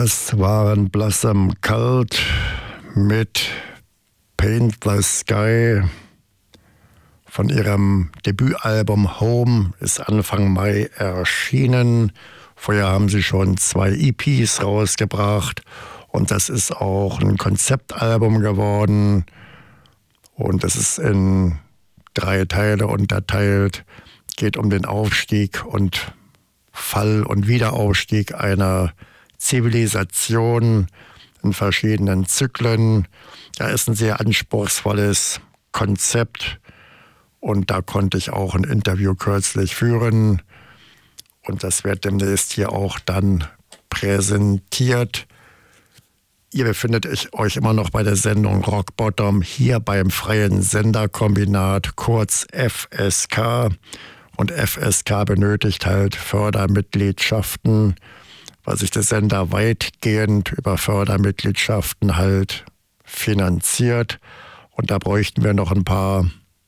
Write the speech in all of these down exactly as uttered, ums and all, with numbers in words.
Das waren Blossom Cult mit Paint the Sky von ihrem Debütalbum Home, ist Anfang Mai erschienen. Vorher haben sie schon zwei E Ps rausgebracht und das ist auch ein Konzeptalbum geworden und das ist in drei Teile unterteilt. Geht um den Aufstieg und Fall und Wiederaufstieg einer Zivilisation in verschiedenen Zyklen. Da ist ein sehr anspruchsvolles Konzept und da konnte ich auch ein Interview kürzlich führen und das wird demnächst hier auch dann präsentiert. Ihr befindet euch immer noch bei der Sendung Rock Bottom hier beim Freien Senderkombinat, kurz F S K. Und F S K benötigt halt Fördermitgliedschaften, weil sich der Sender weitgehend über Fördermitgliedschaften halt finanziert. Und da bräuchten wir noch ein paar.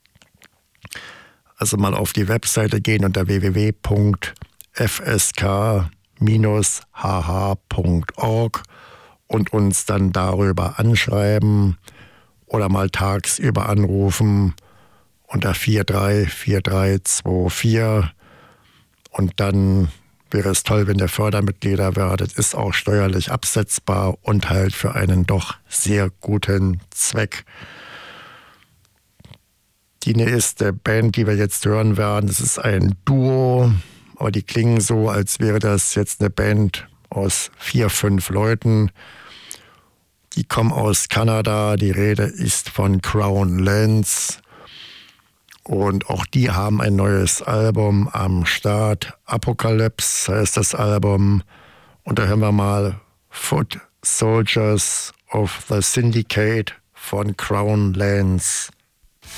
Also mal auf die Webseite gehen unter w w w punkt f s k dash h h punkt org und uns dann darüber anschreiben oder mal tagsüber anrufen unter vier drei vier drei zwei vier und dann wäre es toll, wenn ihr Fördermitglieder werdet, ist auch steuerlich absetzbar und halt für einen doch sehr guten Zweck. Die nächste Band, die wir jetzt hören werden, das ist ein Duo, aber die klingen so, als wäre das jetzt eine Band aus vier, fünf Leuten. Die kommen aus Kanada, die Rede ist von Crown Lands. Und auch die haben ein neues Album am Start. Apocalypse heißt das Album. Und da hören wir mal Foot Soldiers of the Syndicate von Crown Lands.